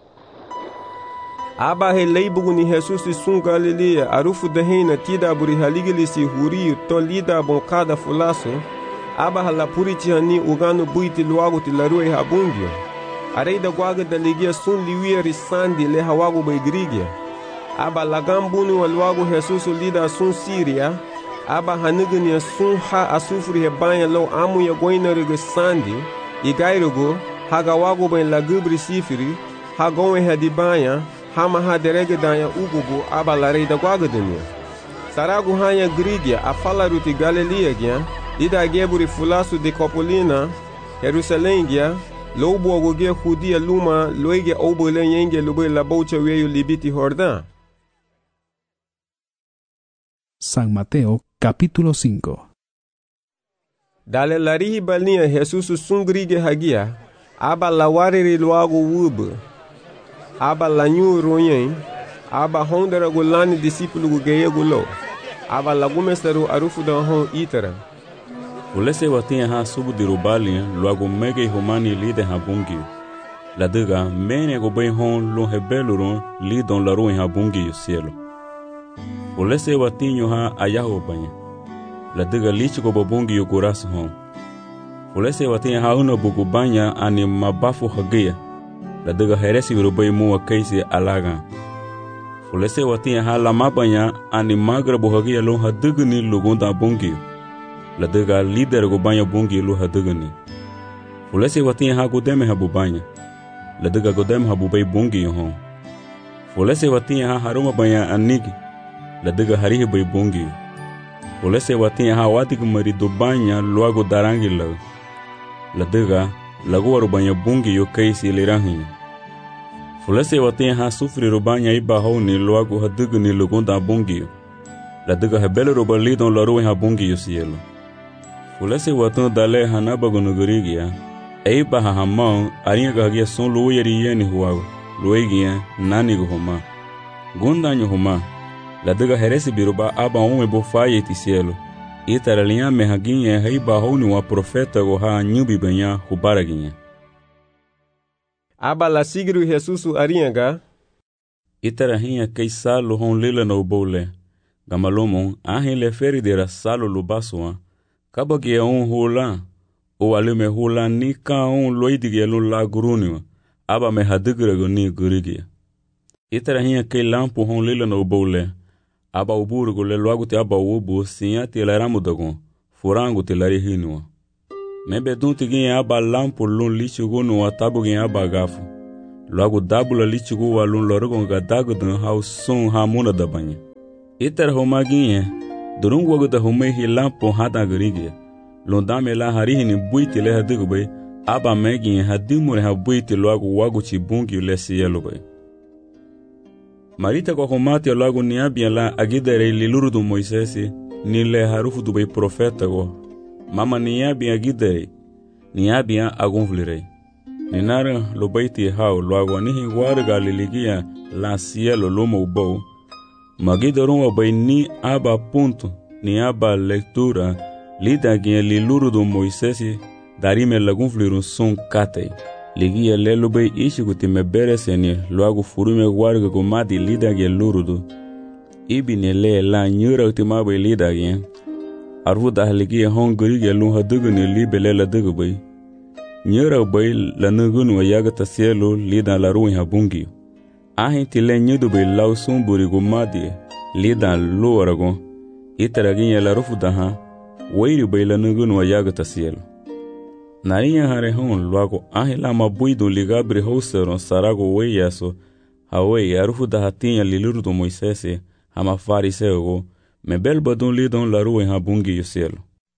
Aba he leibugu ni Jesus sun Galilea arufu dehina tida buri haligilisi huri to lida bonkada fulaso. Aba halapuri chihani ugano buiti luagu tilarue habungio. Areida guaga da ligia sun liwia risandi le hawagu baigrigia. Aba lagambuni wa luagu Jesus lida sun Syria. Aba hanigania sun ha asufri hebanya lo amu ya goina riga sandi. Igairugo hagawagu bain lagubri sifiri. Hagowe hadibanya. Hama ha derege danya ugugu aba larei da guagadenia. Saragu hanya grigia afala ruti Galilea gia, lida geburi fulasu de Copolina, Jerusalém gia, lobo ogogia judia luma loige obole yenge lube la bocha weyo libiti Jordán. San Mateo capítulo cinco. Dale larihi balnia Jesus sun grige hagia, aba lawariri luago wubu. Aba lanyu royen, aba hondera gulani discípulo gugeye gulo, aba lagumesteru arufu da hon itera. Ulese watinha ha subu dirubalia, luago mege humani lide habungi. La diga mene go ben hon lo hebeluron lidon la ruin habungi cielo. Ulese watinho ha ayaho banya. La diga lich go babungi yokuras hon. Ulese watinha ha una bugu banya ani mabafu hagia. La diga heresi urubai mua kaisi alaga. Fulese watia ha lama banya ani magra bohagia lo hadugni lugunda bungi. La diga lider go banya bungi lo hadugni. Fulese watia ha godeme ha bubanya. La diga godeme ha bubai bungi hon. Fulese watia ha haruma banya anigi. La diga harihi bai bungi. Fulese watia ha wati kumari do banya luago darangi la. La diga lagu arubanya bungi yo kaisi lirahi. Fulese watia ha sufri rubanya iba honi luagu hadugu ni lugunda bungi. La diga hebele rubali don la ruwe ha bungi yo cielo. Fulese watun dale hanabago nugurigia. Eiba ha hamao aringa gagia son luwe yeri yeni huwago. Luegia nani go homa. Gunda nyo homa. La diga heresi biruba aba ume bofaye ti cielo. Itaralinha mehaginha heiba honi wa profeta go ha nyubi benya hubaraginha. Aba la sigru Jesusu aringa. Itarahinha kei salo hon lila no bole. Gamalomon ahin le feridera salo lubaswa. Kabagi un hula. O alume hula ni ka un loidige lo la guruniwa. Aba me hadigre go ni gurigia. Itarahinha kei lampu hon lila no bole. Aba uburu go le loagu te aba ubu sinya te la ramudagon. Furango te la rehinua. Mebe dun tigi aba lampo lun lichugu no atabu gen aba gafu. Logo dabula lichugu wa lun lorogon ga dagudun hau sun ha muna da banha. Itar homa ginha, durun wago da homa hi lampo hada garige. Lun dame la harihi ni buiti le hadigu bay, aba megin hadimure ha buiti logo wago chibungi le siyelo bay. Marita kwa homati logo ni abia la agidere lilurudu Moisesi, ni le harufu du bay profeta go. Mama ni abia agidere, ni abia agunvlirei. Ninara lo baiti hao logo nihi warga liligia la cielo loma ubou. Magidarun wa bay ni aba punto, ni aba lectura, lida gia liluru do Moisesi, darime lagunflirun sun katei. Ligia lelo bay ishiguti me bereseni logo furume warga gomadi lida gia lurudu. Ibi ne le la nyura utima bay lida gia. Arvu dah ligia hongri gia lun hadugu ni libe la dugu bay. Nyura bay la nugun wa yagata cielo lida la ruin habungi. Ahin tile nyudu bay lau sumburi gomadi lida lu aragon. Itaraginya la rufu daha. Wairi bay la nugun wa yagata cielo. Narinya hare hon logo ahin la mabuidu ligabri houseron sarago weyaso. Hawei arufu daha tinha liluru do Moisesi. Hama fariseo go. Mebel badun lidon la ruin habungi yu cielo.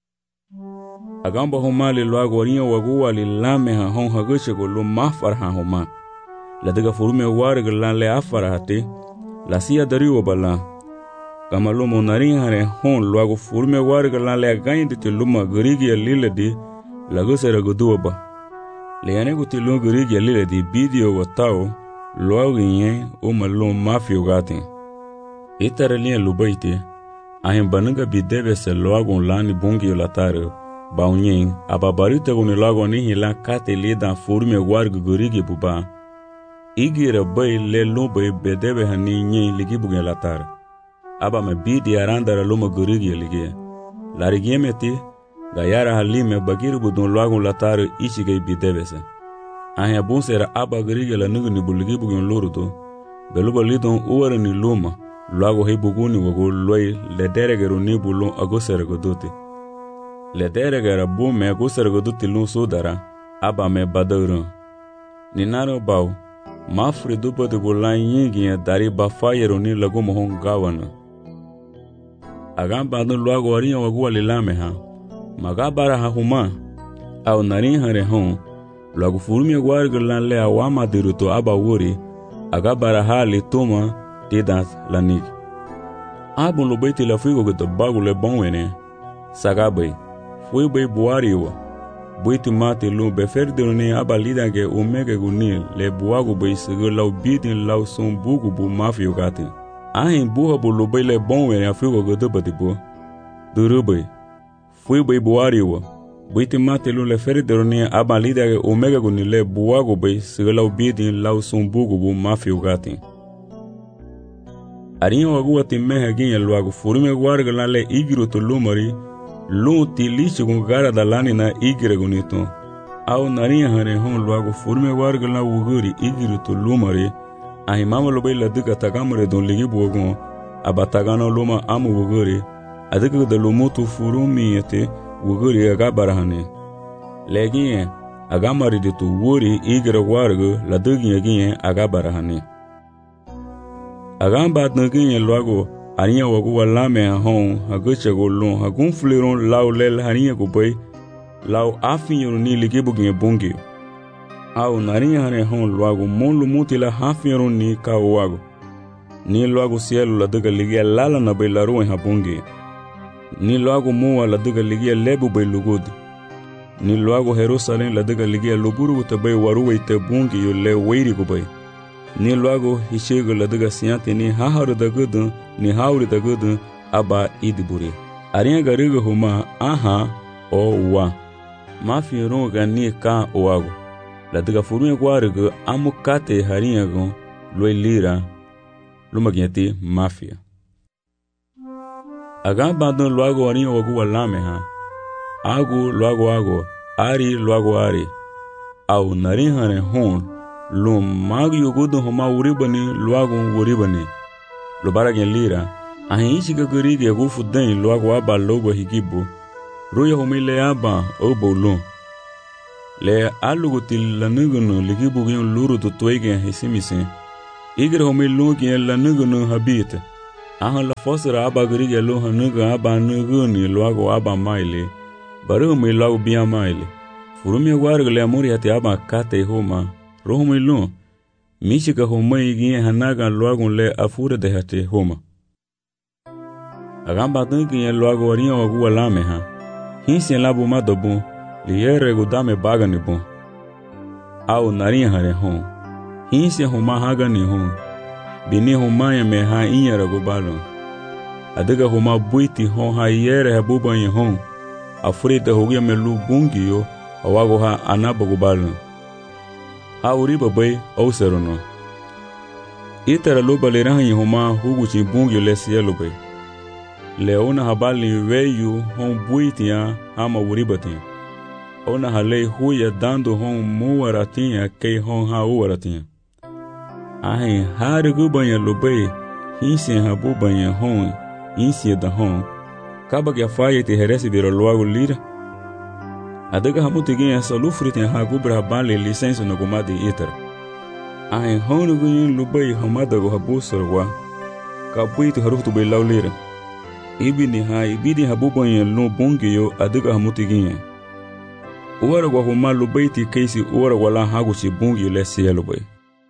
Agamba homa li logo rinha wagua li lame ha hon haguchego lo mafar ha homa. La diga furume warga lan le afara hati. La siya dariwa bala. Kama lomo narin hare hon logo furume warga lan le agayin diti luma garigi ya lile di. La gusera guduwa ba. Le yane guti luma garigi ya lile di bidio watao. Logo nye uma lum mafio gatin. Itara liya lubaiti. Ahin banunga bidebe se logo lani bungi yolatare. Baunyin ababarite guni logo nihi la kate lidan furume warga garigi buba. Igira bay le lumba bedebe hani nye ligi bugen latar. Aba me bidi arandara luma gurigi ligi. Larigi meti gayara halime bagir budun loagun latar ishige bidebe se. Ahe bunsera aba gurigi la nugu ni buligi bugen lurudu. Beluba lidon uwara ni luma. Loago hei buguni wago loi lederegero ni bulun agusera goduti. Lederegera bume agusera goduti lun sudara. Aba me badurun. Ninaro bau. Mafri dupa de bulan yingi dari bafayero ni lagu mohon gawana. Agam bandun luago warinha wagua lilame ha. Magabara ha huma. Au narin hare hon. Luago furumi warga lan le awama diruto aba wuri. Agabara ha li tuma didat lanik. Abun lo baiti la figo gito bagu le bonwene. Sagabay. Fui bay buariwa. Buiti mati lu beferdero ni aba lidange umege gunil le buagu bay sige lau bidin lau son bugu bu mafio gati. Ahin buha bu lu bay le bonwene afrigo godobati bu. Duru bay. Fui bay buariwa. Buiti mati lu le ferdero ni aba lidange umege gunil le buagu bay sige lau bidin lau son bugu bu mafio gati. Arinha wagua timeha ginha luagu furume warga lan le igiru to lumari. Lu tilichi con gara dalani na igire gunito. Au narinha hare hon luago furume warga la wuguri igiru to lumari. Ahi mama lo bay la duka tagamare don ligi buogon. Abatagano luma amu wuguri. Adika da lumutu furumi yete wuguri agabarahane. Leginye agamari ditu wuri igire warga la dugi ginye agabarahane. Agamba naginye luago Arinha wagu walame hon hagucha golon hagun fliron lau lel harinha gubay lau afinyo ni ligibu gye bungi. Au narinha hane hon luagu mon lumuti la hafinyo ni ka wagu. Ni luagu cielo la duga ligia lala na bay laruin habungi. Ni luagu muwa la duga ligia lebu bay lugudi. Ni luagu Jerusalem la duga ligia luburu te bay waruwe te bungi yo le weiri gubay. Ni luago hishego la duga siante ni haharu da gudun ni hauri da gudun aba idiburi. Arinha gariga huma aha o wa. Mafi ronga ni ka oago. La duga furunya gwariga amu kate harinha gon loi lira lumagiati mafia. Agam bandun luago arinha wagu walame ha. Agu luago ago. Ari luago ari. Au narinhane hon. Lum mag yugudu homa uribani luago uribani. Lubara gen lira. Ahin ichi gagurigi agufu den luago aba logo higibu. Ruya humile aba obo lum. le alugutil la nugunu ligibugin luru to toige hesimise igre homi lugi la nugunu habite aha la fosra abagrige lo hanuga aba nuguni loago aba maile baru mi loago bia maile furumi wargle amori ati aba kate homa rohumi lu mishika homa igi hanaga loago le afure de hate homa agamba tungi loago ringa wagu alame ha hinsi labu madobu liere gudame bagani bu au narin hare hon hinsi homa hagani hon bini homa ya me ha inyara gubalo adiga homa buiti hon ha yere ha buban hon afurite hogia melu bungiyo awago ha anabo gubalo ha uriba bay au serono itara lobale rahi homa huguchi bungiyo lesielo bay leona habali weyu hon buitia hama uribatia ona halei huya dando hon muwaratia kei hon ha uwaratia ahin harigu banya lobei hinsi habu banya hon insi da hon kabag ya faye te heresi dira loago lira adaga hamutigin salufriti ha gubra bali lisenso na gumadi itara ahin hon gun lobei hamada go habu sorwa kabuitu harutu be lawlira ibini ha ibidi habu banya lo bongiyo adaga hamutigin uwara gwa huma lubaiti keisi uwara wala haguchi bungi lesi elubay.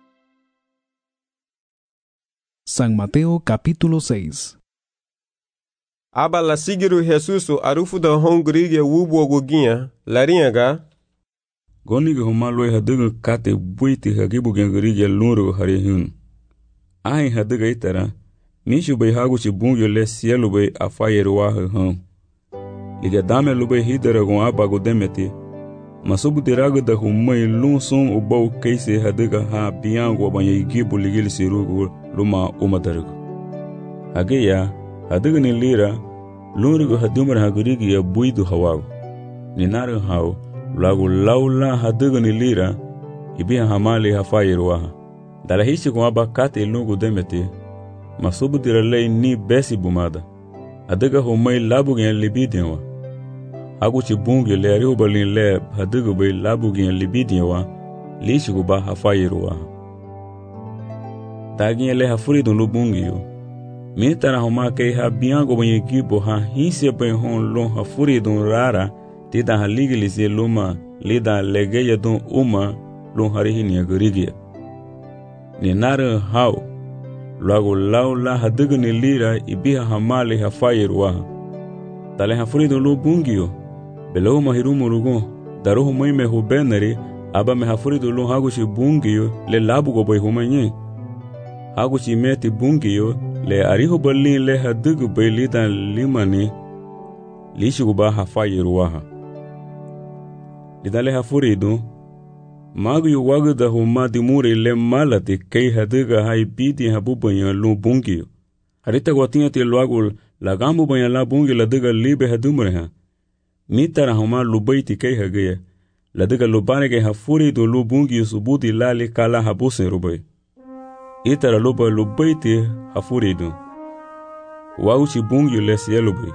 San Mateo capítulo seis. Aba la sigiru Jesusu arufu da hongurige wubo guginha laringa goniga huma loy hadiga kate buiti hagibu gengurige luru harihun ai hadiga itara mishu bay haguchi bungi lesi elubay afayeru wa han liga dame lubay hidara gon aba godemeti masubu diraga da humay lunsun ubau keise hadiga ha biango banya igibu ligil sirugu luma umadaragu hageya hadiga ni lira lurigu hadumar hagurigi ya buidu hawagu ninaru hau lagu laula hadiga ni lira ibiha hamali hafayiruwaha dala hishi kumaba kate lungu demeti masubu diralei ni besi bumada hadiga humay labu gen libidianwa aguchi bungi le arihu balin le hadigu bay labugin libidiwa lishigu ba hafayiruwa dagin le hafuri don lubungi yo mitara homa kei ha biango banyi gibo ha hinse bay hon lon hafuri don rara tida haligilisi luma lida legeya don uma lon harihini agurigia ni nare hau lagu laula hadigu ni lira ibiha hamali hafayiruwa tale hafuri don lubungi yo belau mahirumu rugo daruhu mai me hubenari aba me hafuridu lu haguchi bungiyo le labu go boy humanye haguchi meti bungiyo le arihu balin le hadigu bailidan limani lishigu ba hafayiruwaha lidale hafuridu magu yu wagda huma dimuri le malati kei hadiga hai bidi habubanya lu bungiyo harita gwatia ti luagul lagambu banya la bungi ladiga libe hadumreha mitara huma lubaiti kei hagaya ladiga lubane ke hafuri do lubungi subuti lali kala habuse rubai itara luba lubaiti hafuri do wauchi bungi lesi elubai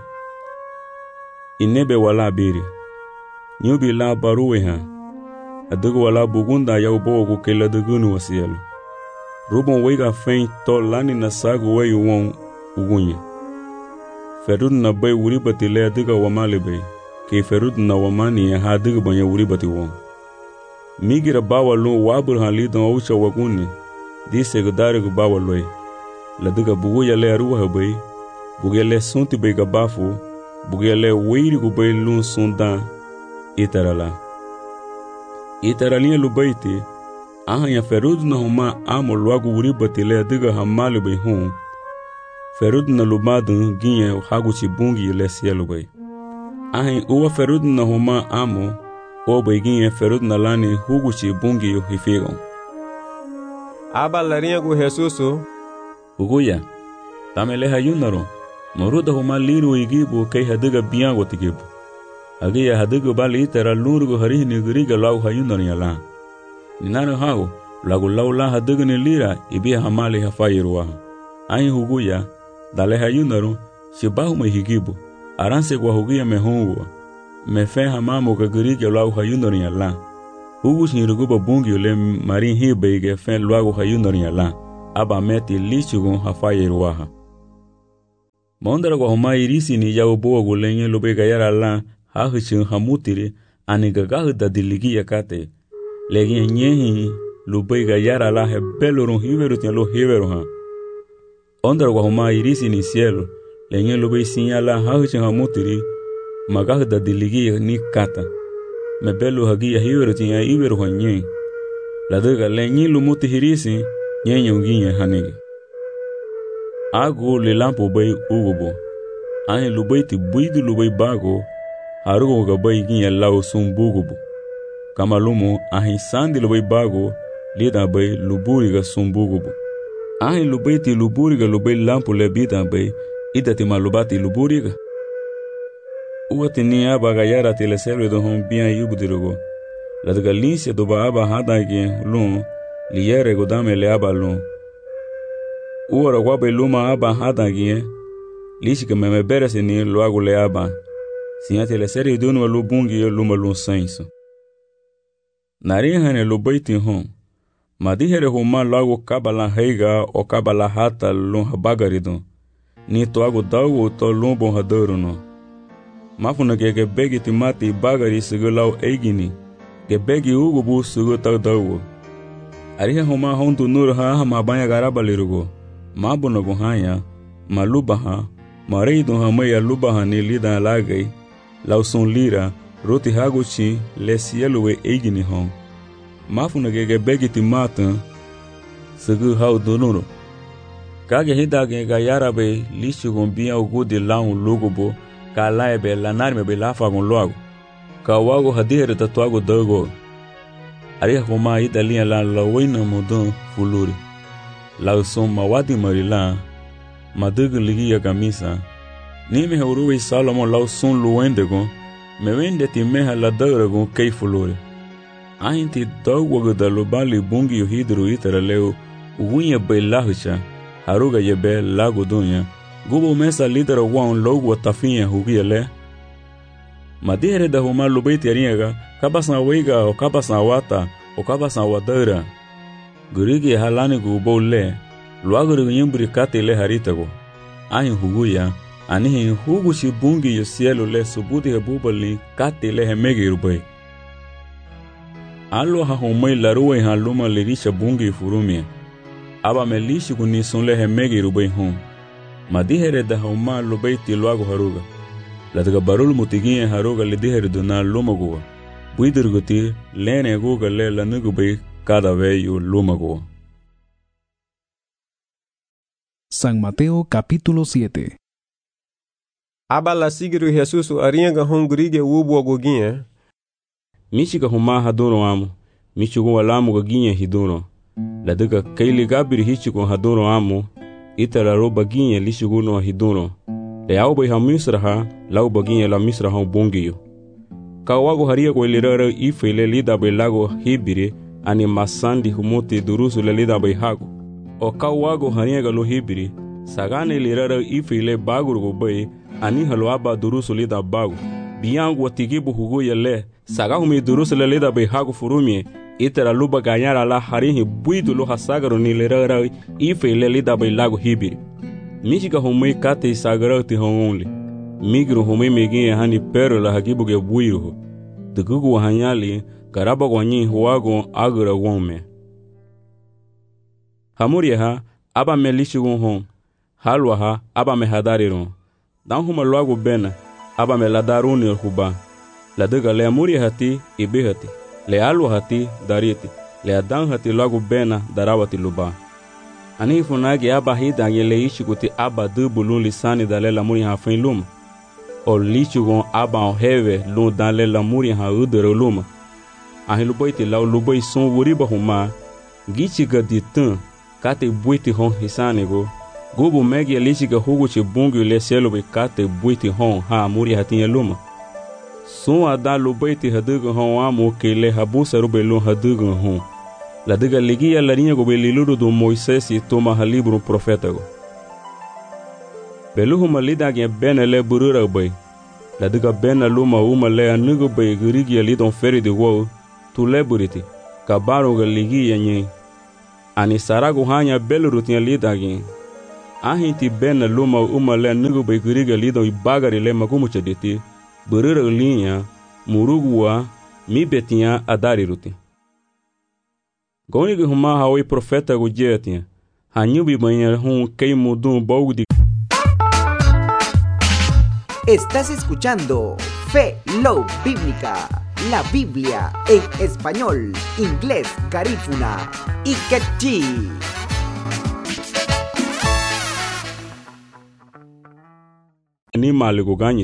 inebe wala biri nyubi la baruwe ha adiga wala bugunda ya ubogu ke ladigunu wasielu rubon weiga fein to lani na sagu weyu won ugunye ferud na bay uribati le adiga wamali bay ke ferud na wamani ya hadiga banya uribati won migira bawa lo wabur hali don aucha waguni dise gudare gu bawa loy ladiga bugu ya le aruwa bay bugu le sunti bay gabafu bugu le weiri gu bay lun sundan itarala itaraliya lubaiti aha ya ferud na huma amo lwagu uribati le adiga hamali bay hon ferud na lubadu ginye haguchi bungi le sielu bay ahin uwa ferud na huma amo o bay ginye ferud na lani huguchi bungi yo hifigon aba larinha gu Jesusu uguya tamele hayunaro moruda huma liru igibu kei hadiga biango tigibu agiya hadiga bali itara lurugu harihini giriga lau hayunaro yala ninaro hau lagu laula hadiga ni lira ibi hamali hafayiruwa ahin huguya dale hayunaro shibahu me higibu aranse kwa hugia mehungu mefe hamamu kagirige lau hayunaro yala Hugus ni ruguba bungi le marin hibe ge fen luago hayundoria la. Aba meti lichugun hafaye ruaha. Mondara kwa homa irisi ni yao boa gulenye lobe gayara la hahichin hamutiri ani gagahu da diligi yakate. Legi nyehi lobe gayara la he belorun hiveru tian lo hiveru ha. Ondara kwa homa irisi ni cielo lenye lobe sinyala hahichin hamutiri magahu da diligi ni kata. Me belu hagi ya hiveru tian hiveru ha nye. Ladega lenye lumuti hirisi nye nyonginye hanigi. Ago le lampo bay ugobo. Ane lubay ti buidu lubay bago. Harugo ga bay ginye lao sum bugobo. Kamalumo ahin sandi lubay bago. Lida bay luburi ga sum bugobo. Ahin lubay ti luburi ga lubay lampo le bida bay. Ida ti malubati luburi ga. Uwa ti ni aba ga yara ti le selwe do hon biyan yubudirogo. Ladga linse do ba aba hada gen lun. Liyere go dame le aba lun. Uora wabe luma aba hadangie lishika meme berese ni loago le aba sinyate le seri dunu lu bungi luma lu senso nari hane lu baiti hon madihere huma loago kabala heiga o kabala hata lu habagarido ni toago dawo to lumbo hadoro no mafuna ke ke begi timati bagari sigulao eigini ke begi ugo bu sugo ta dawo ariha huma hontu nur ha hama banya garaba lirugo Mabuno guhanya, malubaha, marido hamaya lubaha ni lida lagay, lauson lira, roti haguchi, le cielo eigini hon. Mafuna gege begiti matan, segu hau donoro. Kage hidage ga yarabe, lishu gombia ugudi laun lugobo, ka laebe lanarme be lafa gon loago. Ka wago hadihere tatuago dago. Ariha homa ida linha la lawina mudon fuluri. Lau som mawadi marila, madugu ligi ya camisa. Ni me hauruwe Salomon lau son luendegon, me wende ti meha la dauragon kei fulore. Ahinti dawwaga da lubali bungi yu hidru itara leo, uwinye bay lahucha, haruga ye be lago dunya, gubo mesa lidera wan logo tafinya hugia le. Madihere da huma lubaiti ariaga, kabasan weiga o kabasan wata, o kabasan wadaura. Gurigi halani gubo le, luaguru yimbri kate le haritago. Ahin huguya, anihin hugushi bungi yu cielo le subudi hebubali kate le hemegi rubai. Alo ha homai laruwe ha luma lirisha bungi furumia. Aba me lishi kuni sun le hemegi rubai hum. Madihere da homa lubaiti luago haruga. Lataga barul mutigiye haruga lidihere duna luma guwa. Buidurguti lene guga le lanugubai cada vello lúmago. San Mateo capítulo siete. Aba la sigiru Jesus arianga hongurige wubo goginha. Michiga huma hadoro amo. Michigo walamo goginha hidoro. La duka kaili gabiri hichigo hadoro amo. Itara roba ginha lishigo no hidoro. Le auba ha misraha, lauba ginha la misraha bongiyo. Kawago haria ko ilirara ifele lida belago hibire. Ani masandi humuti durusu le lida bay hago. O kawago haniega lo hibiri, sagane lirara ifile bagurgo bay, ani halwaba durusu lida bago. Biyangu watigibu hugu yale, sagahumi durusu le lida bay hago furumie, itera luba ganyara la harihi buidu lo hasagaro ni lirara ifile lida bay lago hibiri. Michiga humui kate sagaro ti hongonli. Migru humui meginye hani pero la hagibu ge buiruhu. Dugugu hanyali, Karaba gwanyi huwago agura wome. Hamuria ha, aba me lishigun hon. Halwa ha, aba me hadariron. Dan huma luago bena, aba me ladaruni huba. Ladega le amuria hati, ibe hati. Le alwa hati, dariti. Le adan hati luago bena, darawati luba. Ani funagi aba hida yele ishikuti aba dubulun lisani dale la muri ha fin luma. O lishigun aba oheve lun dale la muri ha udere luma. Ahin lubaiti lau lubai son wuriba huma, gichiga di tun, kate buiti hon hisanego, gubu megi alishiga huguchi bungu le selobe kate buiti hon ha muri hatinya luma. Son ada lubaiti haduga hon amu ke le habusa rube lun haduga hon. La diga ligia la rinha gobe liluru do Moisés e toma ha libro profeta go. Beluhuma lidagya bena le burura bay. La diga bena luma uma le anugo bay gurigi lidon feri de wo. tuleburiti kabaro galigi yenye ani saragu hanya belurutnya lidagi ahinti ben luma umale nugu baiguriga lido ibagari le magumu chediti burura linya murugua mi betia adari ruti goni ge huma hawi profeta gu jetia hanyubi manya hun kei mudun bawdi. Estás escuchando Fe Love Bíblica, la Biblia en español, inglés, garífuna y quechí. Animal gu ganyi